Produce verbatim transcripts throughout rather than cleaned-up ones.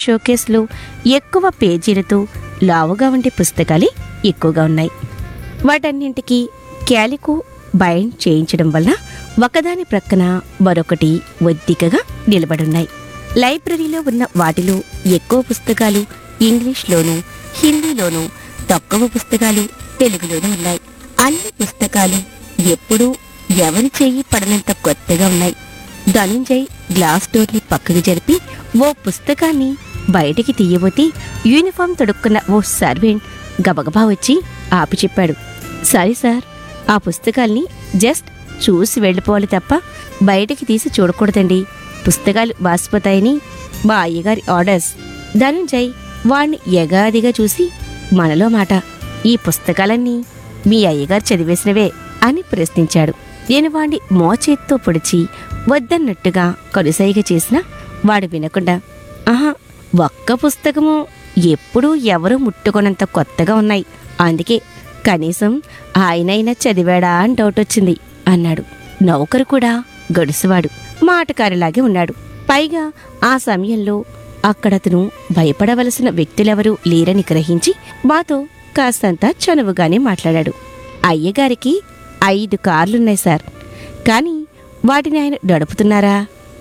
షోకేస్లో ఎక్కువ పేజీలతో లావుగా ఉండే పుస్తకాలే ఎక్కువగా ఉన్నాయి. వాటన్నింటికీ క్యాలికో బైండ్ చేయించడం వల్ల ఒకదాని ప్రక్కన మరొకటి ఒద్దికగా నిలబడున్నాయి. లైబ్రరీలో ఉన్న వాటిలో ఎక్కువ పుస్తకాలు ఇంగ్లీష్లోనూ హిందీలోనూ, తక్కువ పుస్తకాలు తెలుగులోనూ ఉన్నాయి. అన్ని పుస్తకాలు ఎప్పుడూ ఎవరి చెయ్యి పడనంత కొత్తగా ఉన్నాయి. ధనుంజయ్ గ్లాస్ డోర్ని పక్కకు జరిపి ఓ పుస్తకాన్ని బయటికి తీయబోతే యూనిఫామ్ తొడుక్కున్న ఓ సర్వెంట్ గబగబా వచ్చి ఆపి చెప్పాడు, సారీ సార్, ఆ పుస్తకాల్ని జస్ట్ చూసి వెళ్ళిపోవాలి తప్ప బయటికి తీసి చూడకూడదండి. పుస్తకాలు బాసిపోతాయని మా అయ్యగారి ఆర్డర్స్. ధనుంజయ్ వాణ్ణి యగాదిగా చూసి, మనలో మాట, ఈ పుస్తకాలన్నీ మీ అయ్యగారు చదివేసినవే అని ప్రశ్నించాడు. నేను వాణ్ణి మోచేత్తో పొడిచి వద్దన్నట్టుగా కనుసైగ చేసినా వాడు వినకుండా, ఆహా, ఒక్క పుస్తకము ఎప్పుడూ ఎవరూ ముట్టుకొనంత కొత్తగా ఉన్నాయి, అందుకే కనీసం ఆయనైనా చదివాడా అని డౌట్ వచ్చింది అన్నాడు. నౌకరు కూడా గడుసువాడు, మాటకారిలాగే ఉన్నాడు. పైగా ఆ సమయంలో అక్కడతను భయపడవలసిన వ్యక్తులెవరూ లేరని గ్రహించి మాతో కాస్తంత చనువుగానే మాట్లాడాడు. అయ్యగారికి ఐదు కార్లున్నాయి సార్, కానీ వాటిని ఆయన నడుపుతున్నారా?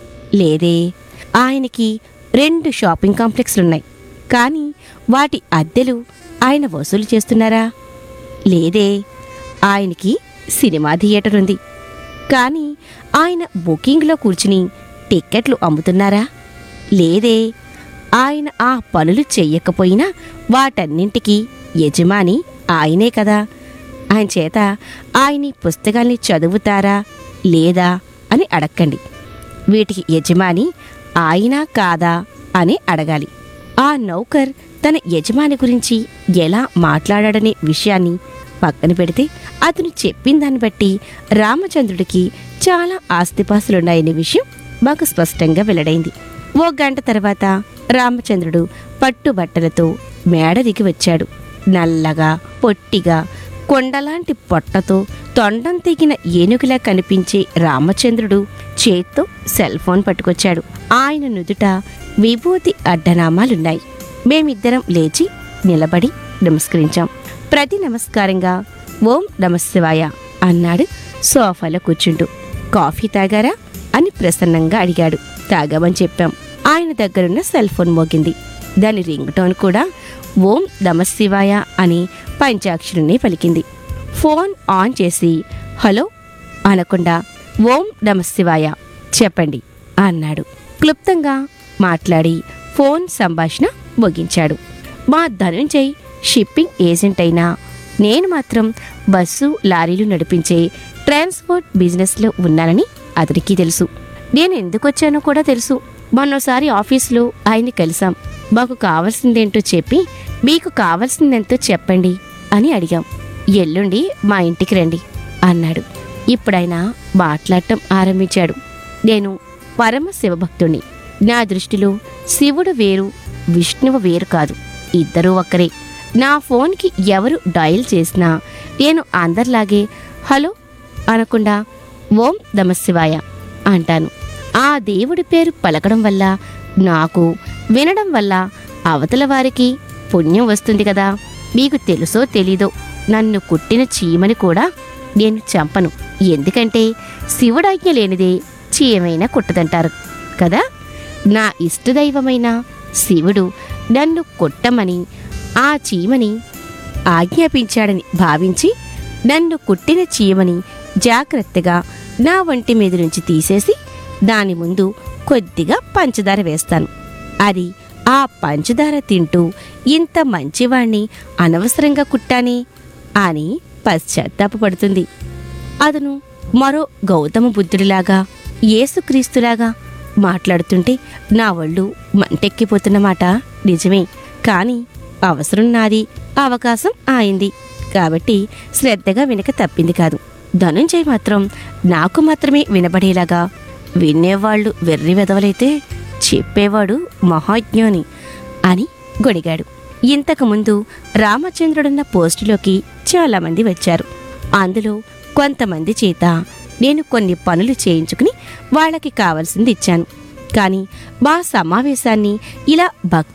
లేదే. ఆయనకి రెండు షాపింగ్ కాంప్లెక్స్లున్నాయి, కానీ వాటి అద్దెలు ఆయన వసూలు చేస్తున్నారా? లేదే. ఆయనకి సినిమా థియేటర్ ఉంది, కానీ ఆయన బుకింగ్లో కూర్చుని టిక్కెట్లు అమ్ముతున్నారా? లేదే. ఆయన ఆ పనులు చెయ్యకపోయినా వాటన్నింటికీ యజమాని ఆయనే కదా. ఆయన చేత ఆయన పుస్తకాల్ని చదువుతారా లేదా అని అడక్కండి. వీటికి యజమాని ఆయన కాదా అని అడగాలి. ఆ నౌకర్ తన యజమాని గురించి ఎలా మాట్లాడాడనే విషయాన్ని పక్కన పెడితే అతను చెప్పిన దాన్ని బట్టి రామచంద్రుడికి చాలా ఆస్తిపాస్తులున్నాయనే విషయం మాకు స్పష్టంగా వెల్లడైంది. ఓ గంట తర్వాత రామచంద్రుడు పట్టుబట్టలతో మేడ దిగి వచ్చాడు. నల్లగా, పొట్టిగా, కొండలాంటి పొట్టతో తొండం తెగిన ఏనుగులా కనిపించే రామచంద్రుడు చేత్తో సెల్ ఫోన్ పట్టుకొచ్చాడు. ఆయన నుదుట విభూతి అడ్డనామాలున్నాయి. మేమిద్దరం లేచి నిలబడి నమస్కరించాం. ప్రతి నమస్కారంగా ఓం నమశివాయ అన్నాడు సోఫాలో కూర్చుంటూ. కాఫీ తాగారా అని ప్రసన్నంగా అడిగాడు. తాగామని చెప్పాం. ఆయన దగ్గరున్న సెల్ ఫోన్ మోగింది. దాని రింగ్ టోన్ కూడా ఓం నమశివాయ అని పంచాక్షరిని పలికింది. ఫోన్ ఆన్ చేసి హలో అనకుండా ఓం నమశివాయ చెప్పండి అన్నాడు. క్లుప్తంగా మాట్లాడి ఫోన్ సంభాషణ ముగించాడు. మా ధనుంజయ్ షిప్పింగ్ ఏజెంట్ అయినా నేను మాత్రం బస్సు లారీలు నడిపించే ట్రాన్స్పోర్ట్ బిజినెస్లో ఉన్నానని అతనికి తెలుసు. నేను ఎందుకొచ్చానో కూడా తెలుసు. మొన్నోసారి ఆఫీసులో ఆయన్ని కలిసాం. మాకు కావాల్సిందేంటో చెప్పి మీకు కావాల్సిందెంతో చెప్పండి అని అడిగాం. ఎల్లుండి మా ఇంటికి రండి అన్నాడు. ఇప్పుడాయన మాట్లాడటం ఆరంభించాడు. నేను పరమ శివభక్తుణ్ణి. నా దృష్టిలో శివుడు వేరు, విష్ణువు వేరు కాదు, ఇద్దరూ ఒక్కరే. నా ఫోన్కి ఎవరు డయల్ చేసినా నేను అందరిలాగే హలో అనకుండా ఓం నమశివాయ అంటాను. ఆ దేవుడి పేరు పలకడం వల్ల నాకు, వినడం వల్ల అవతల వారికి పుణ్యం వస్తుంది కదా. మీకు తెలుసో తెలీదో నన్ను కుట్టిన చీమని కూడా నేను చంపను. ఎందుకంటే శివుడాజ్ఞ లేనిదే చీమైనా కుట్టదంటారు కదా. నా ఇష్టదైవమైన శివుడు నన్ను కొట్టమని ఆ చీమని ఆజ్ఞాపించాడని భావించి నన్ను కుట్టిన చీమని జాగ్రత్తగా నా వంటి మీద నుంచి తీసేసి దాని ముందు కొద్దిగా పంచదార వేస్తాను. అది ఆ పంచదార తింటూ ఇంత మంచివాణ్ణి అనవసరంగా కుట్టానే అని పశ్చాత్తాపపడుతుంది. అతను మరో గౌతమ బుద్ధుడిలాగా, యేసుక్రీస్తులాగా మాట్లాడుతుంటే నా ఒళ్ళు మంటెక్కిపోతున్నమాట నిజమే. కానీ అవసరం నాది, అవకాశం ఆయింది కాబట్టి శ్రద్ధగా వినక తప్పింది కాదు. ధనుంజయ్ మాత్రం నాకు మాత్రమే వినబడేలాగా, వినేవాళ్లు వెర్రి వెదవలైతే చెప్పేవాడు మహాజ్ఞాని అని గొణిగాడు. ఇంతకుముందు రామచంద్రుడున్న పోస్టులోకి చాలామంది వచ్చారు. అందులో కొంతమంది చేత నేను కొన్ని పనులు చేయించుకుని వాళ్ళకి కావలసింది ఇచ్చాను. కానీ మా సమావేశాన్ని ఇలా భక్తి